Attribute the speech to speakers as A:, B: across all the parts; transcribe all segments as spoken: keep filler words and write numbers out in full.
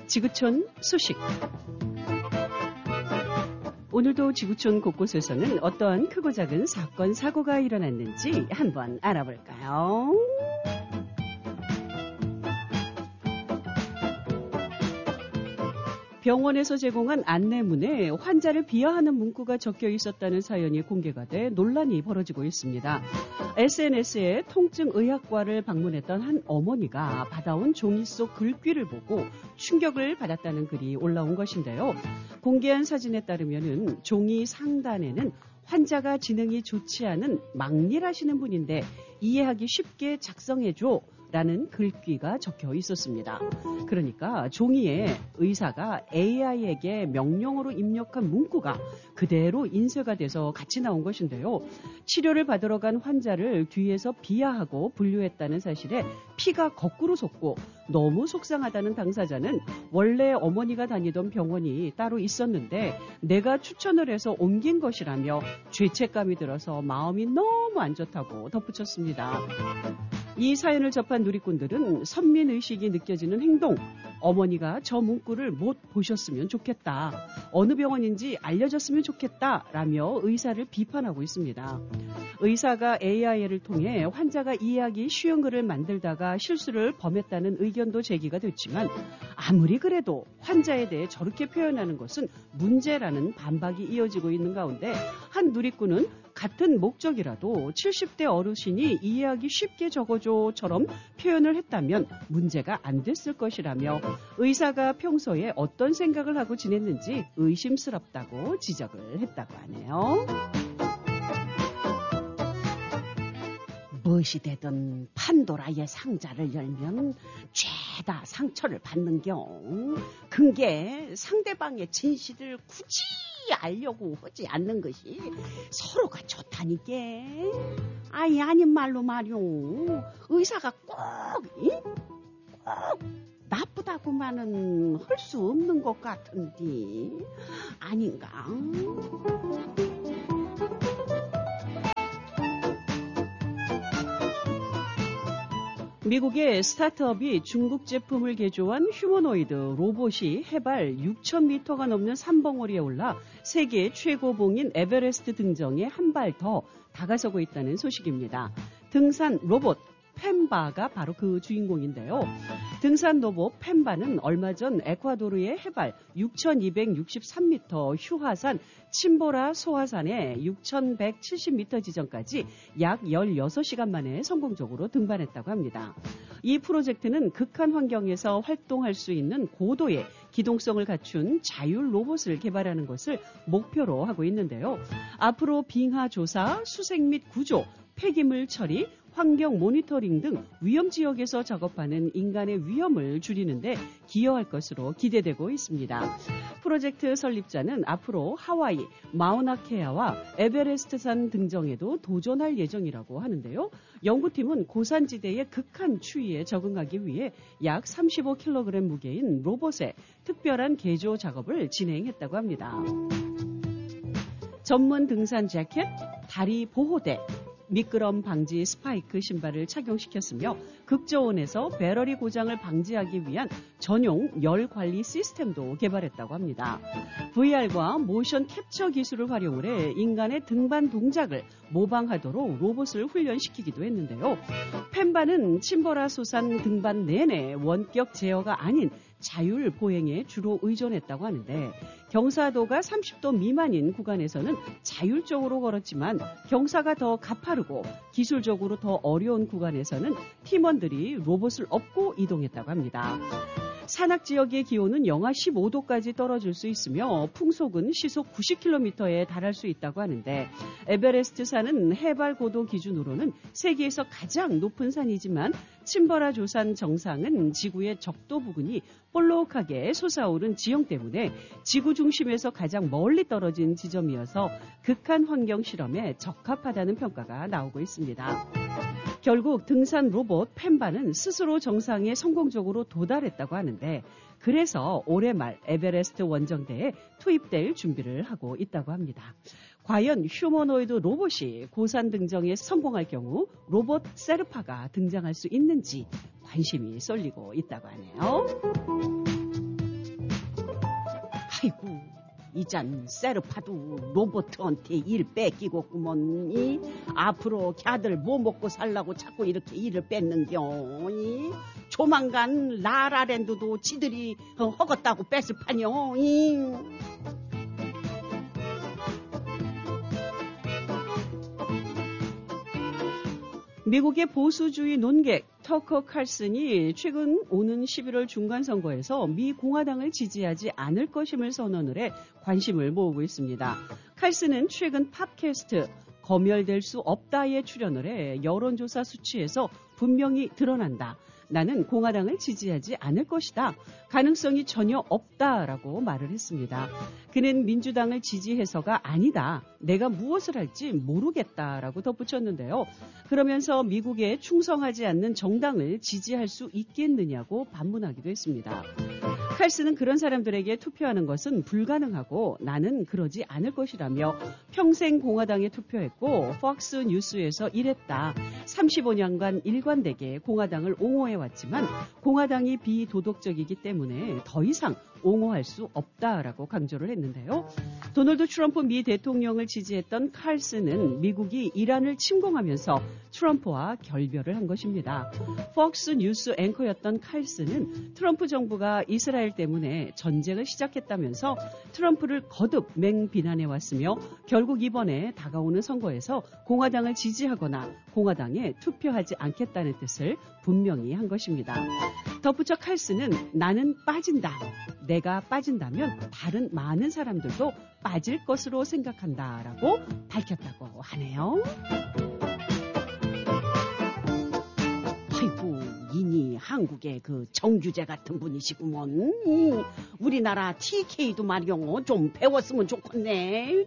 A: 지구촌 소식. 오늘도 지구촌 곳곳에서는 어떠한 크고 작은 사건, 사고가 일어났는지 한번 알아볼까요? 병원에서 제공한 안내문에 환자를 비하하는 문구가 적혀 있었다는 사연이 공개가 돼 논란이 벌어지고 있습니다. 에스엔에스에 통증의학과를 방문했던 한 어머니가 받아온 종이 속 글귀를 보고 충격을 받았다는 글이 올라온 것인데요. 공개한 사진에 따르면은 종이 상단에는 환자가 지능이 좋지 않은 막일하시는 분인데 이해하기 쉽게 작성해줘 라는 글귀가 적혀 있었습니다. 그러니까 종이에 의사가 에이아이에게 명령어로 입력한 문구가 그대로 인쇄가 돼서 같이 나온 것인데요. 치료를 받으러 간 환자를 뒤에서 비하하고 분류했다는 사실에 피가 거꾸로 솟고 너무 속상하다는 당사자는 원래 어머니가 다니던 병원이 따로 있었는데 내가 추천을 해서 옮긴 것이라며 죄책감이 들어서 마음이 너무 안 좋다고 덧붙였습니다. 이 사연을 접한 누리꾼들은 선민의식이 느껴지는 행동, 어머니가 저 문구를 못 보셨으면 좋겠다, 어느 병원인지 알려줬으면 좋겠다 라며 의사를 비판하고 있습니다. 의사가 에이아이를 통해 환자가 이해하기 쉬운 글을 만들다가 실수를 범했다는 의견도 제기가 됐지만 아무리 그래도 환자에 대해 저렇게 표현하는 것은 문제라는 반박이 이어지고 있는 가운데 한 누리꾼은 같은 목적이라도 칠십 대 어르신이 이해하기 쉽게 적어줘처럼 표현을 했다면 문제가 안 됐을 것이라며 의사가 평소에 어떤 생각을 하고 지냈는지 의심스럽다고 지적을 했다고 하네요. 무엇이 되든 판도라의 상자를 열면 죄다 상처를 받는경. 그게 상대방의 진실을 굳이 알려고 하지 않는 것이 서로가 좋다니까. 아니 아닌 말로 말이오. 의사가 꼭, 이? 꼭 나쁘다고만은 할 수 없는 것 같은데 아닌가? 미국의 스타트업이 중국 제품을 개조한 휴머노이드 로봇이 해발 육천 미터가 넘는 산봉우리에 올라 세계 최고봉인 에베레스트 등정에 한 발 더 다가서고 있다는 소식입니다. 등산 로봇 펜바가 바로 그 주인공인데요. 등산 로봇 펜바는 얼마 전 에콰도르의 해발 육천이백육십삼 미터 휴화산 침보라 소화산의 육천백칠십 미터 지점까지 약 열여섯 시간 만에 성공적으로 등반했다고 합니다. 이 프로젝트는 극한 환경에서 활동할 수 있는 고도의 기동성을 갖춘 자율 로봇을 개발하는 것을 목표로 하고 있는데요. 앞으로 빙하 조사, 수색 및 구조, 폐기물 처리, 환경 모니터링 등 위험 지역에서 작업하는 인간의 위험을 줄이는데 기여할 것으로 기대되고 있습니다. 프로젝트 설립자는 앞으로 하와이, 마우나케아와 에베레스트산 등정에도 도전할 예정이라고 하는데요. 연구팀은 고산지대의 극한 추위에 적응하기 위해 약 삼십오 킬로그램 무게인 로봇의 특별한 개조 작업을 진행했다고 합니다. 전문 등산 재킷, 다리 보호대, 미끄럼 방지 스파이크 신발을 착용시켰으며 극저온에서 배럴이 고장을 방지하기 위한 전용 열 관리 시스템도 개발했다고 합니다. 브이알과 모션 캡처 기술을 활용을 해 인간의 등반 동작을 모방하도록 로봇을 훈련시키기도 했는데요. 펜바는 침보라 소산 등반 내내 원격 제어가 아닌 자율 보행에 주로 의존했다고 하는데 경사도가 삼십 도 미만인 구간에서는 자율적으로 걸었지만 경사가 더 가파르고 기술적으로 더 어려운 구간에서는 팀원들이 로봇을 업고 이동했다고 합니다. 산악 지역의 기온은 영하 십오 도까지 떨어질 수 있으며 풍속은 시속 구십 킬로미터에 달할 수 있다고 하는데 에베레스트 산은 해발 고도 기준으로는 세계에서 가장 높은 산이지만 침보라 조산 정상은 지구의 적도 부근이 볼록하게 솟아오른 지형 때문에 지구 중심에서 가장 멀리 떨어진 지점이어서 극한 환경 실험에 적합하다는 평가가 나오고 있습니다. 결국 등산 로봇 펜바는 스스로 정상에 성공적으로 도달했다고 하는데 그래서 올해 말 에베레스트 원정대에 투입될 준비를 하고 있다고 합니다. 과연 휴머노이드 로봇이 고산 등정에 성공할 경우 로봇 세르파가 등장할 수 있는지 관심이 쏠리고 있다고 하네요.
B: 이잔 세르파도 로버트한테 일 뺏기고구먼. 이 앞으로 걔들 뭐 먹고 살라고 자꾸 이렇게 일을 뺏는겨. 이 조만간 라라랜드도 지들이 어, 허겄다고 뺏을 판요. 이.
A: 미국의 보수주의 논객 터커 칼슨이 최근 오는 십일월 중간선거에서 미 공화당을 지지하지 않을 것임을 선언을 해 관심을 모으고 있습니다. 칼슨은 최근 팟캐스트 검열될 수 없다에 출연을 해 여론조사 수치에서 분명히 드러난다. 나는 공화당을 지지하지 않을 것이다. 가능성이 전혀 없다라고 말을 했습니다. 그는 민주당을 지지해서가 아니다. 내가 무엇을 할지 모르겠다라고 덧붙였는데요. 그러면서 미국에 충성하지 않는 정당을 지지할 수 있겠느냐고 반문하기도 했습니다. 칼슨은 그런 사람들에게 투표하는 것은 불가능하고 나는 그러지 않을 것이라며 평생 공화당에 투표했고 폭스 뉴스에서 일했다. 삼십오 년간 일관되게 공화당을 옹호해왔지만 공화당이 비도덕적이기 때문에 더 이상 옹호할 수 없다라고 강조를 했는데요. 도널드 트럼프 미 대통령을 지지했던 칼슨은 미국이 이란을 침공하면서 트럼프와 결별을 한 것입니다. 폭스 뉴스 앵커였던 칼슨은 트럼프 정부가 이스라엘 때문에 전쟁을 시작했다면서 트럼프를 거듭 맹비난해왔으며 결국 이번에 다가오는 선거에서 공화당을 지지하거나 공화당에 투표하지 않겠다는 뜻을 분명히 한 것입니다. 덧붙여 칼슨은 나는 빠진다. 내가 빠진다면 다른 많은 사람들도 빠질 것으로 생각한다라고 밝혔다고 하네요.
B: 아이고 이니 한국의 그 정규재 같은 분이시구먼. 우리나라 티케이도 말이요 좀 배웠으면 좋겠네.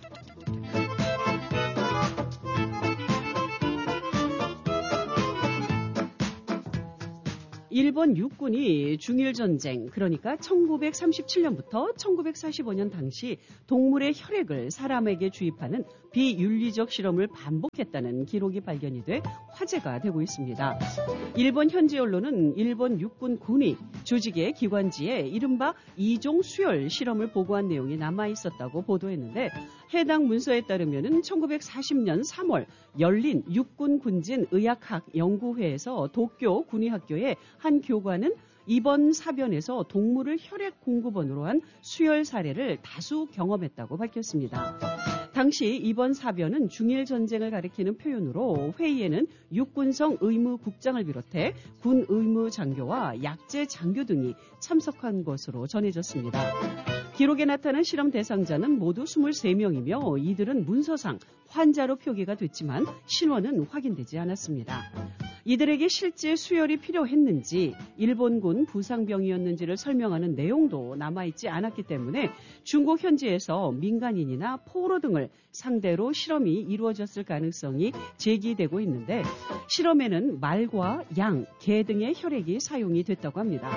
A: 일본 육군이 중일전쟁, 그러니까 천구백삼십칠 년부터 천구백사십오 년 당시 동물의 혈액을 사람에게 주입하는 비윤리적 실험을 반복했다는 기록이 발견이 돼 화제가 되고 있습니다. 일본 현지 언론은 일본 육군 군이 조직의 기관지에 이른바 이종 수혈 실험을 보고한 내용이 남아있었다고 보도했는데 해당 문서에 따르면 천구백사십 년 삼월 열린 육군 군진 의학학 연구회에서 도쿄 군의학교의 한 교관은 이번 사변에서 동물을 혈액 공급원으로 한 수혈 사례를 다수 경험했다고 밝혔습니다. 당시 이번 사변은 중일 전쟁을 가리키는 표현으로 회의에는 육군성 의무국장을 비롯해 군 의무장교와 약제 장교 등이 참석한 것으로 전해졌습니다. 기록에 나타난 실험 대상자는 모두 이십삼 명이며 이들은 문서상 환자로 표기가 됐지만 신원은 확인되지 않았습니다. 이들에게 실제 수혈이 필요했는지 일본군 부상병이었는지를 설명하는 내용도 남아있지 않았기 때문에 중국 현지에서 민간인이나 포로 등을 상대로 실험이 이루어졌을 가능성이 제기되고 있는데 실험에는 말과 양, 개 등의 혈액이 사용이 됐다고 합니다.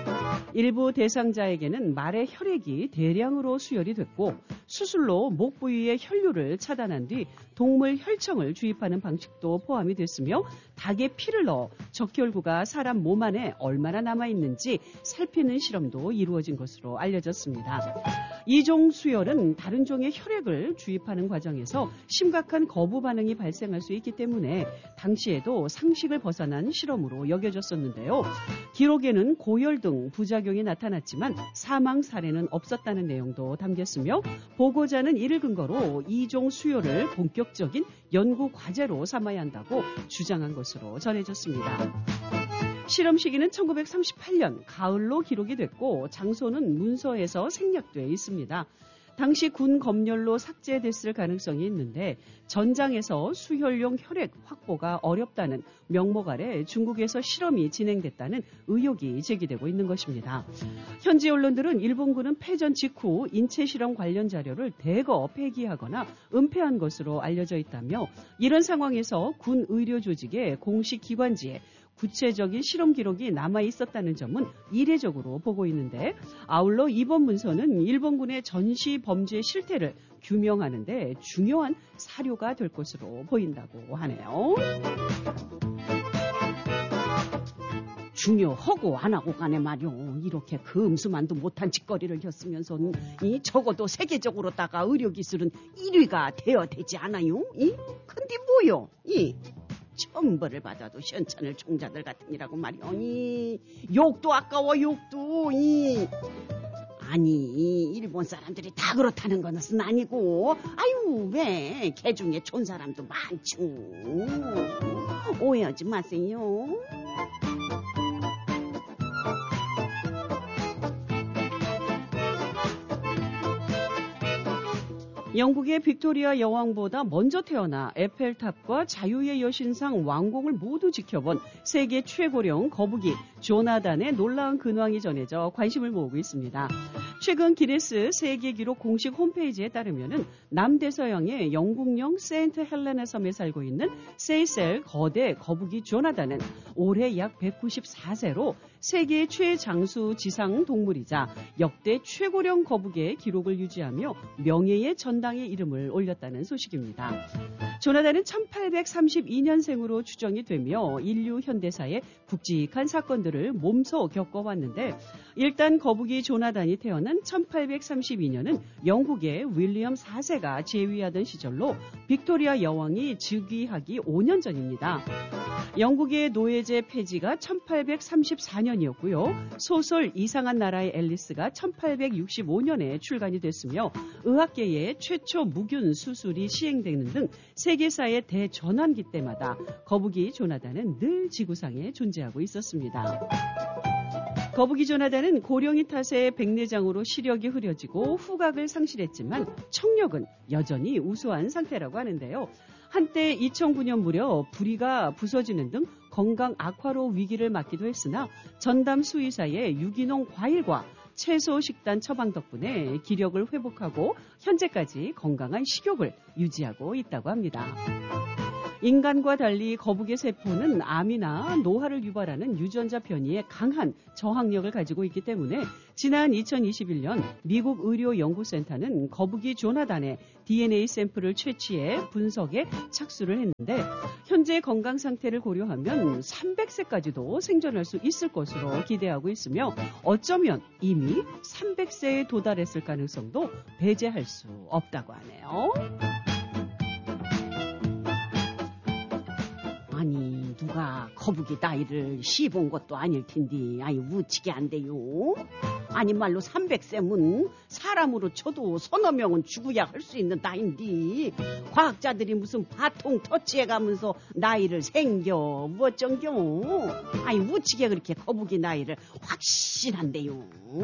A: 일부 대상자에게는 말의 혈액이 대량으로 수혈이 됐고 수술로 목 부위의 혈류를 차단한 뒤 동물 혈청을 주입하는 방식도 포함이 됐으며 닭의 피를 넣어 적혈구가 사람 몸 안에 얼마나 남아있는지 살피는 실험도 이루어진 것으로 알려졌습니다. 이종 수혈은 다른 종의 혈액을 주입하는 과정에서 심각한 거부 반응이 발생할 수 있기 때문에 당시에도 상식을 벗어난 실험으로 여겨졌었는데요. 기록에는 고열 등 부작용이 나타났지만 사망 사례는 없었다는 내용도 담겼으며 보고자는 이를 근거로 이종 수혈을 본격적인 연구 과제로 삼아야 한다고 주장한 것으로 전해졌습니다. 실험 시기는 천구백삼십팔 년 가을로 기록이 됐고 장소는 문서에서 생략돼 있습니다. 당시 군 검열로 삭제됐을 가능성이 있는데 전장에서 수혈용 혈액 확보가 어렵다는 명목 아래 중국에서 실험이 진행됐다는 의혹이 제기되고 있는 것입니다. 현지 언론들은 일본군은 패전 직후 인체 실험 관련 자료를 대거 폐기하거나 은폐한 것으로 알려져 있다며 이런 상황에서 군 의료 조직의 공식 기관지에 구체적인 실험 기록이 남아 있었다는 점은 이례적으로 보고 있는데 아울러 이번 문서는 일본군의 전시 범죄 실태를 규명하는 데 중요한 사료가 될 것으로 보인다고 하네요.
B: 중요하고 안 하고 가네 말이오. 이렇게 금수만도 못한 짓거리를 했으면서 이 적어도 세계적으로다가 의료기술은 일 위가 되어야 되지 않아요? 이? 근데 뭐요? 이 천벌을 받아도 현찬을 종자들 같으니라고 말이오. 이 욕도 아까워 욕도. 이 아니 일본 사람들이 다 그렇다는 것은 아니고 아유 왜 개중에 촌 사람도 많죠. 오해하지 마세요.
A: 영국의 빅토리아 여왕보다 먼저 태어나 에펠탑과 자유의 여신상 왕궁을 모두 지켜본 세계 최고령 거북이 조나단의 놀라운 근황이 전해져 관심을 모으고 있습니다. 최근 기네스 세계기록 공식 홈페이지에 따르면 남대서양의 영국령 세인트 헬레나 섬에 살고 있는 세이셀 거대 거북이 조나단은 올해 약 백구십사 세로 세계 최장수 지상 동물이자 역대 최고령 거북이의 기록을 유지하며 명예의 전당에 이름을 올렸다는 소식입니다. 조나단은 천팔백삼십이 년생으로 추정이 되며 인류 현대사의 굵직한 사건들을 몸소 겪어왔는데 일단 거북이 조나단이 태어난 천팔백삼십이 년은 영국의 윌리엄 사 세가 재위하던 시절로 빅토리아 여왕이 즉위하기 오 년 전입니다. 영국의 노예제 폐지가 천팔백삼십사 년이었고요. 소설 이상한 나라의 앨리스가 천팔백육십오 년에 출간이 됐으며 의학계의 최초 무균 수술이 시행되는 등 세계사의 대전환기 때마다 거북이 조나단은 늘 지구상에 존재하고 있었습니다. 거북이 조나단은 고령이 탓에 백내장으로 시력이 흐려지고 후각을 상실했지만 청력은 여전히 우수한 상태라고 하는데요. 한때 이천구 년 무렵 부리가 부서지는 등 건강 악화로 위기를 맞기도 했으나 전담 수의사의 유기농 과일과 채소 식단 처방 덕분에 기력을 회복하고 현재까지 건강한 식욕을 유지하고 있다고 합니다. 인간과 달리 거북의 세포는 암이나 노화를 유발하는 유전자 변이에 강한 저항력을 가지고 있기 때문에 지난 이천이십일 년 미국 의료연구센터는 거북이 조나단의 디엔에이 샘플을 채취해 분석에 착수를 했는데 현재 건강 상태를 고려하면 삼백 세까지도 생존할 수 있을 것으로 기대하고 있으며 어쩌면 이미 삼백 세에 도달했을 가능성도 배제할 수 없다고 하네요.
B: 아니 누가 거북이 나이를 씹은 것도 아닐 텐데 아이 우치게 안 돼요. 아니 말로 삼백 세면 사람으로 쳐도 서너 명은 죽어야 할 수 있는 나이인데 과학자들이 무슨 바통 터치해가면서 나이를 생겨 뭐어쩐겨. 아이 우치게 그렇게 거북이 나이를 확신한데요.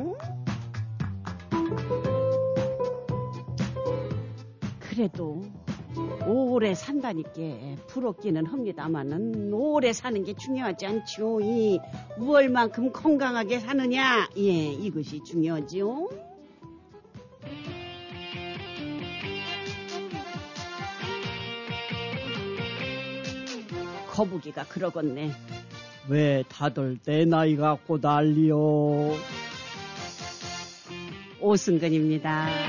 B: 그래도 오래 산다니까 부럽기는 합니다만은 오래 사는 게 중요하지 않죠. 이 무얼만큼 건강하게 사느냐, 예, 이것이 중요하지요. 거북이가 그러겠네.
C: 왜 다들 내 나이 갖고 난리요?
B: 오승근입니다.